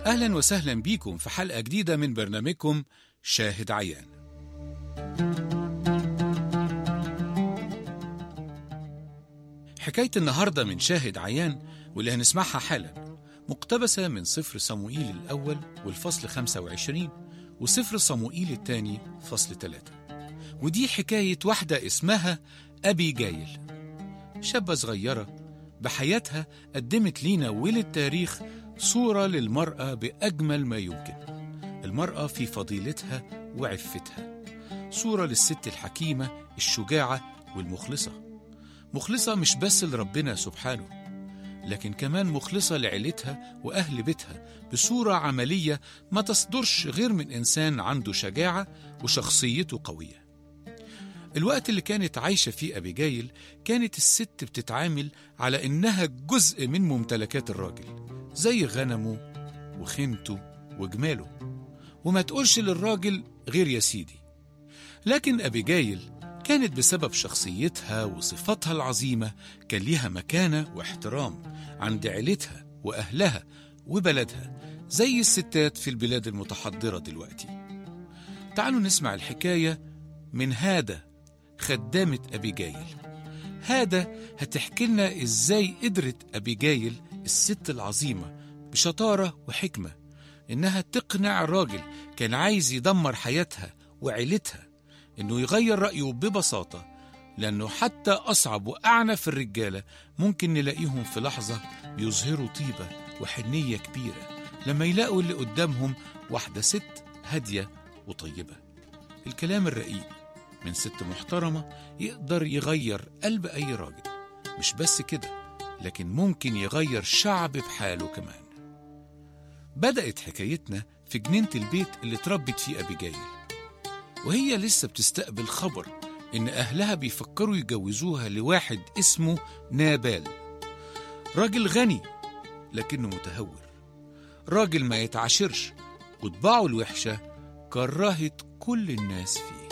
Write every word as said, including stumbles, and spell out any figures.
أهلا وسهلا بيكم في حلقة جديدة من برنامجكم شاهد عيان. حكاية النهاردة من شاهد عيان واللي هنسمعها حالا مقتبسة من سفر صموئيل الأول والفصل خمسة وعشرين وسفر صموئيل الثاني فصل ثلاثة. ودي حكاية واحدة اسمها أبي جايل، شابة صغيرة بحياتها قدمت لينا وللتاريخ صورة للمرأة بأجمل ما يمكن، المرأة في فضيلتها وعفتها، صورة للست الحكيمة الشجاعة والمخلصة، مخلصة مش بس لربنا سبحانه لكن كمان مخلصة لعيلتها وأهل بيتها بصورة عملية ما تصدرش غير من إنسان عنده شجاعة وشخصيته قوية. الوقت اللي كانت عايشة فيه أبي جايل كانت الست بتتعامل على إنها جزء من ممتلكات الراجل، زي غنمه وخيمته وجماله، وما تقولش للراجل غير يا سيدي. لكن أبي جايل كانت بسبب شخصيتها وصفاتها العظيمة كان ليها مكانة واحترام عند عيلتها وأهلها وبلدها زي الستات في البلاد المتحضرة دلوقتي. تعالوا نسمع الحكاية من هادة خدامة أبي جايل. هادة هتحكي لنا إزاي قدرت أبي جايل الست العظيمة بشطارة وحكمة إنها تقنع راجل كان عايز يدمر حياتها وعيلتها إنه يغير رأيه ببساطة، لأنه حتى أصعب وأعنف الرجالة ممكن نلاقيهم في لحظة بيظهروا طيبة وحنية كبيرة لما يلاقوا اللي قدامهم واحدة ست هادية وطيبة. الكلام الرقيق من ست محترمة يقدر يغير قلب أي راجل، مش بس كده لكن ممكن يغير شعب بحاله كمان. بدأت حكايتنا في جنينة البيت اللي تربت فيه أبي جايل، وهي لسه بتستقبل خبر إن أهلها بيفكروا يجوزوها لواحد اسمه نابال، راجل غني لكنه متهور، راجل ما يتعاشرش وطباعه الوحشة كرهت كل الناس فيه.